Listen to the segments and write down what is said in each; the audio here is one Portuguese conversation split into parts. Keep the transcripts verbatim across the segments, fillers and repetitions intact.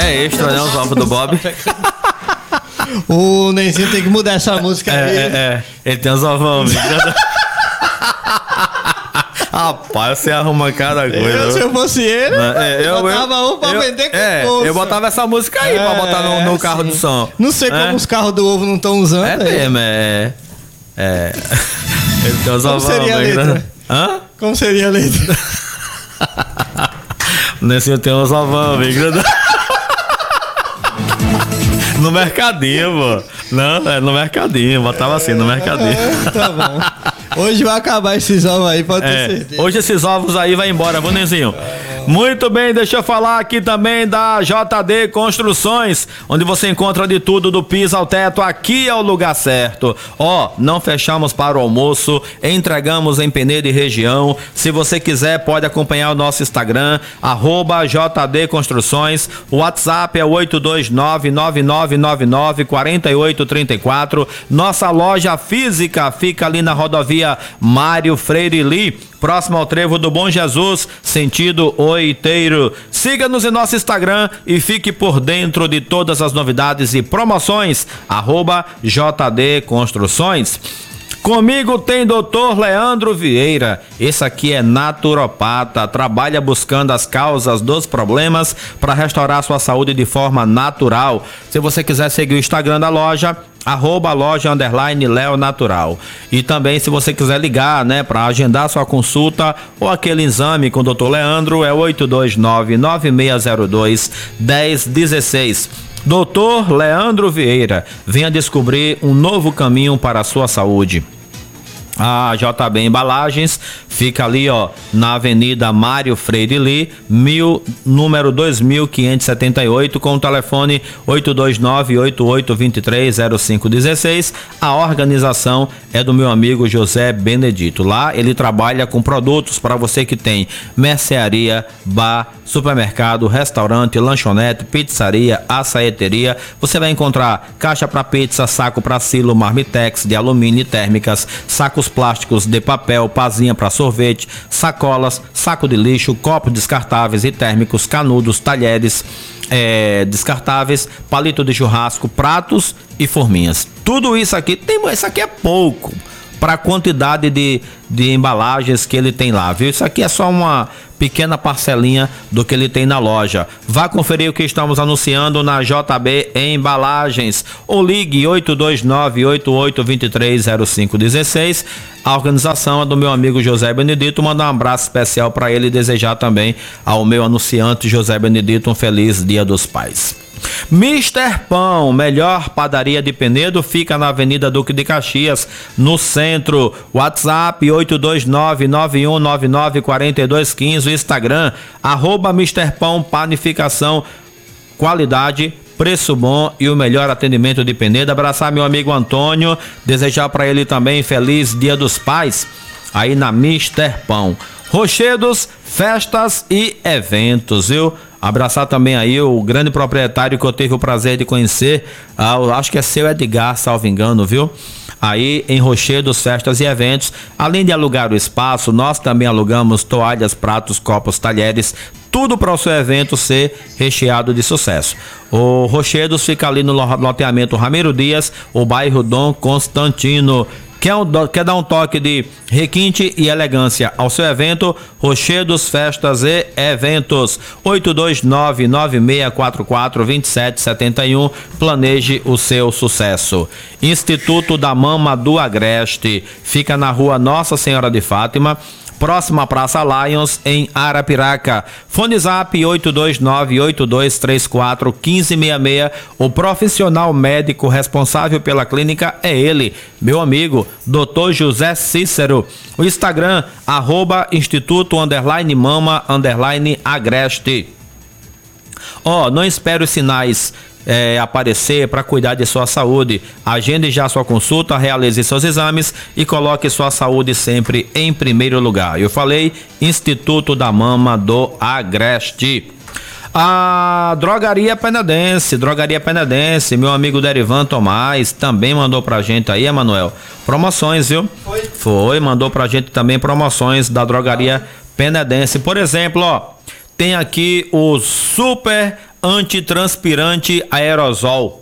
É extra, né? Os ovos do Bob. O Nenzinho tem que mudar essa música é, aí. É, é. Ele tem os ovão, Rapaz, você arruma cada coisa. Eu, se eu fosse ele, é, eu botava eu, um pra eu, vender com é, bolsa. Eu botava essa música aí é, pra botar no, no carro sim. do som. Não sei como é. os carros do ovo não estão usando. É mesmo, é. É. Ele tem os como ovão, seria a letra? Né? Hã? Como seria a letra? Nesse eu tenho uns ovão, amigo. No mercadinho, pô. Não, é no mercadinho. Botava assim, no mercadinho. É, tá bom. Hoje vai acabar esses ovos aí, pode ter é, certeza. Hoje esses ovos aí vai embora, viu, Nenzinho? Muito bem, deixa eu falar aqui também da J D Construções, onde você encontra de tudo do piso ao teto. Aqui é o lugar certo. Ó, não fechamos para o almoço, entregamos em Penedo e região. Se você quiser, pode acompanhar o nosso Instagram, arroba J D Construções. O WhatsApp é oito dois nove, nove nove nove nove, quatro oito três quatro. Nossa loja física fica ali na rodovia Mário Freire Lee, próximo ao Trevo do Bom Jesus, sentido Oiteiro. Siga-nos em nosso Instagram e fique por dentro de todas as novidades e promoções, arroba J D Construções. Comigo tem doutor Leandro Vieira. Esse aqui é naturopata, trabalha buscando as causas dos problemas para restaurar sua saúde de forma natural. Se você quiser seguir o Instagram da loja, arroba loja underline Leo Natural. E também, se você quiser ligar, né, para agendar sua consulta ou aquele exame com o doutor Leandro, é oito dois nove, nove seis zero dois, um zero um seis. doutor Leandro Vieira, venha descobrir um novo caminho para a sua saúde. A J B Embalagens fica ali, ó, na Avenida Mário Freire Lee, mil, número dois mil quinhentos e setenta e oito, com o telefone oito dois nove, oito oito dois três, zero cinco um seis. A organização é do meu amigo José Benedito. Lá ele trabalha com produtos para você que tem mercearia, bar, supermercado, restaurante, lanchonete, pizzaria, açaeteria. Você vai encontrar caixa para pizza, saco para silo, marmitex de alumínio e térmicas, sacos plásticos de papel, pazinha para sorvete, sacolas, saco de lixo, copos descartáveis e térmicos, canudos, talheres é, descartáveis, palito de churrasco, pratos e forminhas. Tudo isso aqui, tem, isso aqui é pouco para a quantidade de, de embalagens que ele tem lá, viu? Isso aqui é só uma pequena parcelinha do que ele tem na loja. Vá conferir o que estamos anunciando na J B Embalagens ou ligue oito dois nove, oito oito dois três, zero cinco um seis. A organização é do meu amigo José Benedito. Mandar um abraço especial para ele e desejar também ao meu anunciante José Benedito um feliz Dia dos Pais. mister Pão, melhor padaria de Penedo, fica na Avenida Duque de Caxias, no centro. WhatsApp oito dois nove, nove um nove nove, quatro dois um cinco. Instagram, arroba mister Pão Panificação, qualidade, preço bom e o melhor atendimento de Penedo. Abraçar meu amigo Antônio, desejar para ele também feliz Dia dos Pais, aí na mister Pão. Rochedos, festas e eventos, viu? Abraçar também aí o grande proprietário que eu tive o prazer de conhecer, ah, acho que é seu Edgar, salvo engano, viu? Aí em Rochedos, festas e eventos, além de alugar o espaço, nós também alugamos toalhas, pratos, copos, talheres, tudo para o seu evento ser recheado de sucesso. O Rochedos fica ali no loteamento Ramiro Dias, o bairro Dom Constantino. Quer, um, quer dar um toque de requinte e elegância ao seu evento? Rochedos, festas e eventos. oito dois nove, nove seis quatro quatro, dois sete sete um. Planeje o seu sucesso. Instituto da Mama do Agreste fica na rua Nossa Senhora de Fátima, próxima à Praça Lions, em Arapiraca. Fone Zap oito dois nove, oito dois três quatro, um cinco seis seis. O profissional médico responsável pela clínica é ele, meu amigo, doutor José Cícero. O Instagram, arroba Instituto underline Mama underline Agreste. Ó, oh, não espere os sinais É, aparecer para cuidar de sua saúde. Agende já sua consulta, realize seus exames e coloque sua saúde sempre em primeiro lugar. Eu falei Instituto da Mama do Agreste. A Drogaria Penedense, Drogaria Penedense, meu amigo Derivan Tomás também mandou pra gente aí, Emanuel, promoções, viu? Foi? Foi, mandou pra gente também promoções da Drogaria Penedense. Por exemplo, ó, tem aqui o super antitranspirante aerosol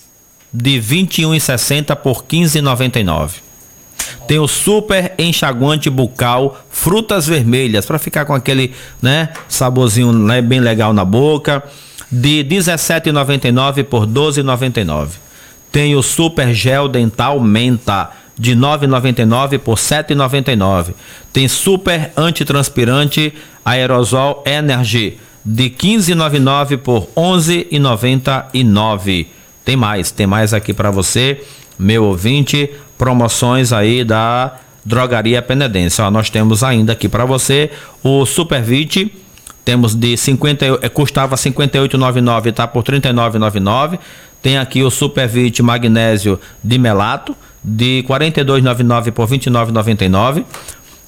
de vinte e um reais e sessenta centavos por quinze reais e noventa e nove centavos. Tem o super enxaguante bucal frutas vermelhas para ficar com aquele, né, saborzinho, né, bem legal na boca, de dezessete reais e noventa e nove centavos por doze reais e noventa e nove centavos. Tem o super gel dental menta de nove reais e noventa e nove centavos por sete reais e noventa e nove centavos. Tem super antitranspirante aerosol Energy de quinze reais e noventa e nove centavos por onze reais e noventa e nove centavos. Tem mais, tem mais aqui para você, meu ouvinte, promoções aí da Drogaria Penedense. Ó, nós temos ainda aqui para você o Supervit, temos de cinquenta, custava cinquenta e oito reais e noventa e nove centavos, tá por trinta e nove reais e noventa e nove centavos. Tem aqui o Supervit Magnésio de Melato de quarenta e dois reais e noventa e nove centavos por vinte e nove reais e noventa e nove centavos.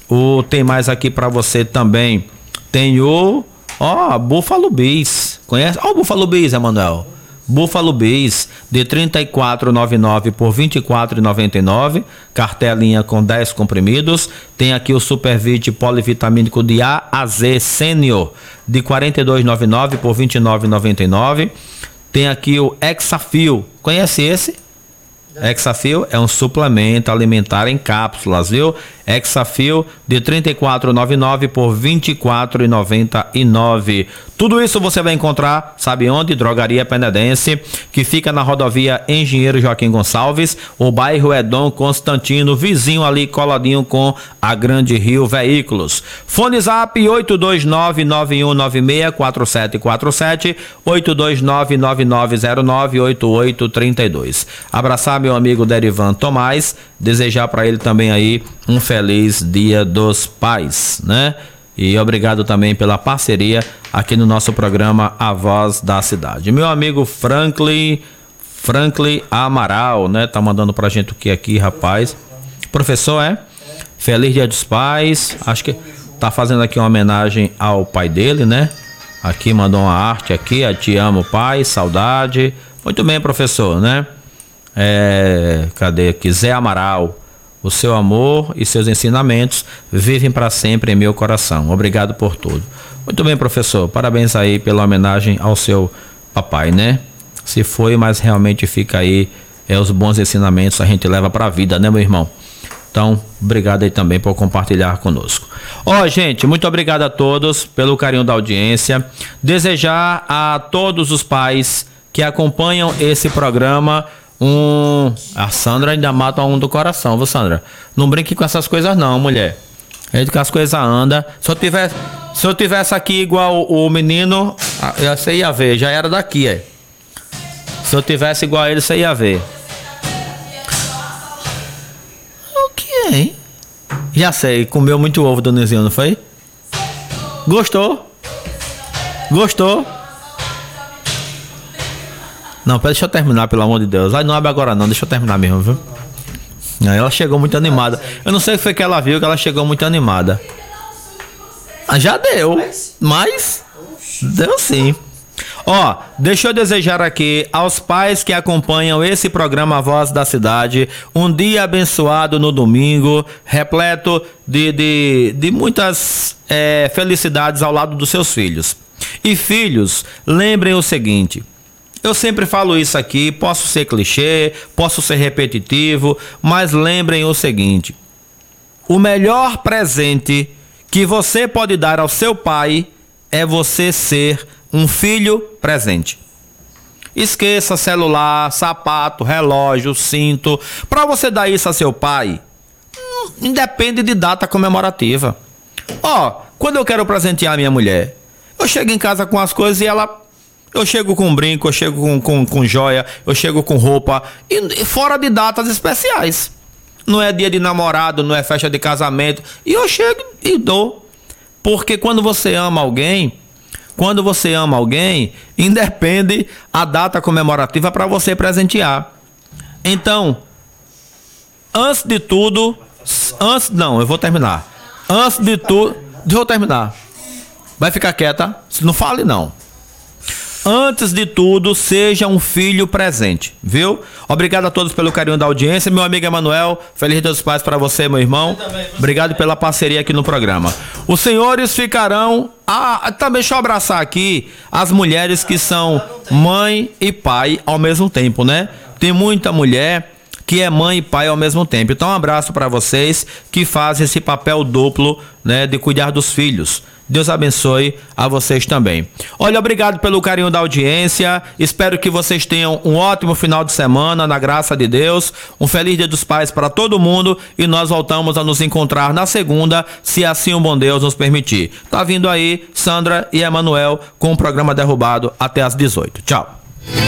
O tem mais aqui para você também. Tem o ó, Buffalo Bis. Conhece? Ó, o Buffalo Bis, Emanuel. Buffalo Bis de trinta e quatro reais e noventa e nove centavos por vinte e quatro reais e noventa e nove centavos, cartelinha com dez comprimidos. Tem aqui o Supervit polivitamínico de A a Z Sênior de quarenta e dois reais e noventa e nove centavos por vinte e nove reais e noventa e nove centavos. Tem aqui o Hexafil. Conhece esse? Hexafil é um suplemento alimentar em cápsulas, viu? Hexafil de trinta e quatro reais e noventa e nove centavos por vinte e quatro reais e noventa e nove centavos. Tudo isso você vai encontrar, sabe onde? Drogaria Penedense, que fica na rodovia Engenheiro Joaquim Gonçalves, o bairro é Dom Constantino, vizinho ali, coladinho com a Grande Rio Veículos. Fone Zap oito dois nove, nove um nove seis, quatro sete quatro sete, oito dois nove, nove nove zero nove, oito oito três dois. Abraçar meu amigo Derivan Tomás, desejar para ele também aí um feliz Dia dos Pais, né? E obrigado também pela parceria aqui no nosso programa A Voz da Cidade. Meu amigo Franklin, Franklin Amaral, né? Tá mandando pra gente o que aqui, rapaz? Professor, é? Feliz Dia dos Pais. Acho que tá fazendo aqui uma homenagem ao pai dele, né? Aqui mandou uma arte aqui, a Te Amo Pai, saudade. Muito bem, professor, né? É, cadê aqui? Zé Amaral. O seu amor e seus ensinamentos vivem para sempre em meu coração. Obrigado por tudo. Muito bem, professor. Parabéns aí pela homenagem ao seu papai, né? Se foi, mas realmente fica aí, é, os bons ensinamentos a gente leva para a vida, né, meu irmão? Então, obrigado aí também por compartilhar conosco. Ó, gente, muito obrigado a todos pelo carinho da audiência. Desejar a todos os pais que acompanham esse programa Um, a Sandra ainda mata um do coração, viu, Sandra? Não brinque com essas coisas não, mulher. É que as coisas andam. Se eu tivesse, se eu tivesse aqui igual o, o menino, você ia ver, já era daqui, é. Se eu tivesse igual a ele, você ia ver. O que é, hein? Já sei, comeu muito ovo, Donizinho, não foi? Gostou? Gostou? Não, deixa eu terminar, pelo amor de Deus. Ai, não abre agora não, deixa eu terminar mesmo, viu? Ela chegou muito animada. Eu não sei o que foi que ela viu, que ela chegou muito animada. Ah, já deu, mas deu sim. Ó, deixa eu desejar aqui aos pais que acompanham esse programa A Voz da Cidade, um dia abençoado no domingo, repleto de, de, de muitas é, felicidades ao lado dos seus filhos. E filhos, lembrem o seguinte... Eu sempre falo isso aqui, posso ser clichê, posso ser repetitivo, mas lembrem o seguinte: o melhor presente que você pode dar ao seu pai é você ser um filho presente. Esqueça celular, sapato, relógio, cinto. Para você dar isso a seu pai, independe de data comemorativa. Ó, quando eu quero presentear a minha mulher, eu chego em casa com as coisas e ela... Eu chego com brinco, eu chego com, com, com joia, eu chego com roupa, e, e fora de datas especiais. Não é dia de namorado, não é festa de casamento, e eu chego e dou. Porque quando você ama alguém, quando você ama alguém, independe a data comemorativa para você presentear. Então, antes de tudo, antes, não, eu vou terminar. Antes de tudo, deixa eu terminar. Vai ficar quieta, não fale não. Antes de tudo, seja um filho presente, viu? Obrigado a todos pelo carinho da audiência. Meu amigo Emanuel, feliz Dia dos Pais para você, meu irmão. Obrigado pela parceria aqui no programa. Os senhores ficarão... Ah, também deixa eu abraçar aqui as mulheres que são mãe e pai ao mesmo tempo, né? Tem muita mulher que é mãe e pai ao mesmo tempo. Então um abraço para vocês que fazem esse papel duplo, né, de cuidar dos filhos. Deus abençoe a vocês também. Olha, obrigado pelo carinho da audiência. Espero que vocês tenham um ótimo final de semana, na graça de Deus. Um feliz Dia dos Pais para todo mundo. E nós voltamos a nos encontrar na segunda, se assim o bom Deus nos permitir. Tá vindo aí Sandra e Emanuel com o programa Derrubado até às dezoito. Tchau.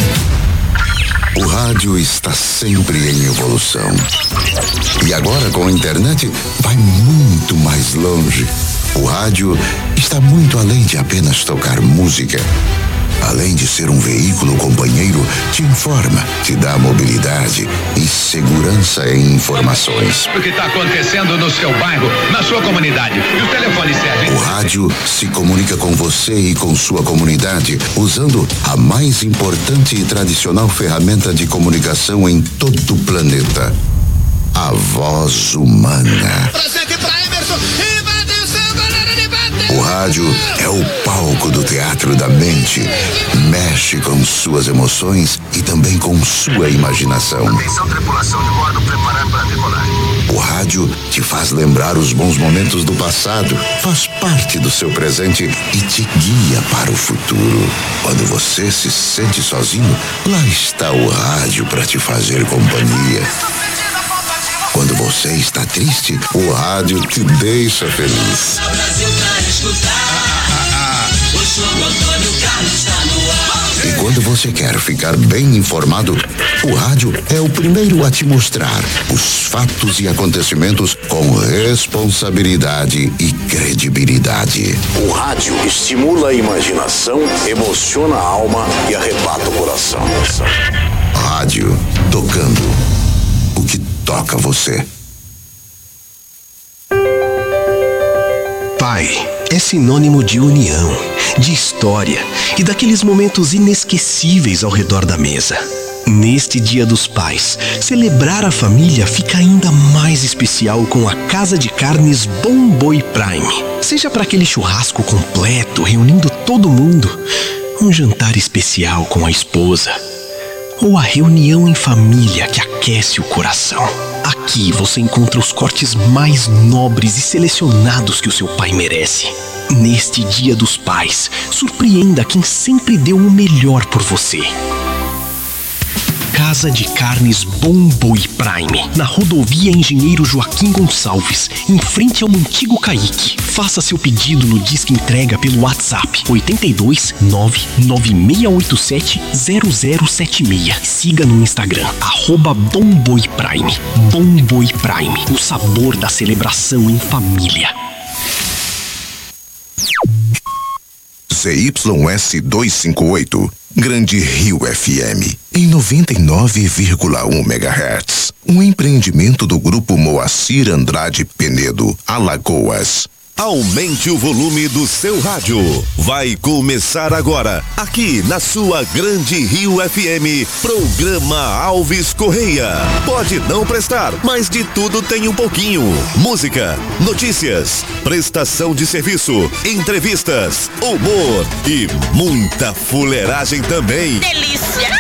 O rádio está sempre em evolução. E agora com a internet vai muito mais longe. O rádio está muito além de apenas tocar música. Além de ser um veículo companheiro, te informa, te dá mobilidade e segurança em informações. O que está acontecendo no seu bairro, na sua comunidade. E o telefone serve. O rádio se comunica com você e com sua comunidade usando a mais importante e tradicional ferramenta de comunicação em todo o planeta: a voz humana. Presente pra Emerson. O rádio é o palco do teatro da mente. Mexe com suas emoções e também com sua imaginação. Atenção, tripulação de bordo, preparar para decolar. O rádio te faz lembrar os bons momentos do passado, faz parte do seu presente e te guia para o futuro. Quando você se sente sozinho, lá está o rádio para te fazer companhia. Quando você está triste, o rádio te deixa feliz. E quando você quer ficar bem informado, o rádio é o primeiro a te mostrar os fatos e acontecimentos com responsabilidade e credibilidade. O rádio estimula a imaginação, emociona a alma e arrebata o coração. Rádio, tocando o que toca você. Pai é sinônimo de união, de história e daqueles momentos inesquecíveis ao redor da mesa. Neste Dia dos Pais, celebrar a família fica ainda mais especial com a Casa de Carnes Bom Boi Prime. Seja para aquele churrasco completo, reunindo todo mundo, um jantar especial com a esposa, ou a reunião em família que aquece o coração. Aqui você encontra os cortes mais nobres e selecionados que o seu pai merece. Neste Dia dos Pais, surpreenda quem sempre deu o melhor por você. Casa de Carnes Bom Boi Prime, na rodovia Engenheiro Joaquim Gonçalves, em frente ao antigo Caique. Faça seu pedido no Disque Entrega pelo WhatsApp oito dois nove nove seis oito sete zero zero sete seis. Siga no Instagram, arroba Bom Boi Prime. Bom Boi Prime, o sabor da celebração em família. C Y S duzentos e cinquenta e oito, Grande Rio F M, em noventa e nove vírgula um megahertz. Um empreendimento do Grupo Moacir Andrade Penedo, Alagoas. Aumente o volume do seu rádio. Vai começar agora, aqui na sua Grande Rio F M, programa Alves Correia. Pode não prestar, mas de tudo tem um pouquinho. Música, notícias, prestação de serviço, entrevistas, humor e muita fuleiragem também. Delícia!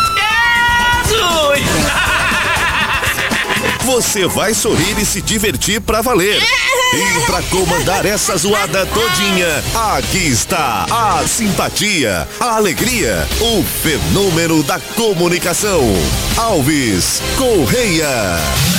Você vai sorrir e se divertir pra valer. E pra comandar essa zoada todinha, aqui está a simpatia, a alegria, o fenômeno da comunicação, Alves Correia.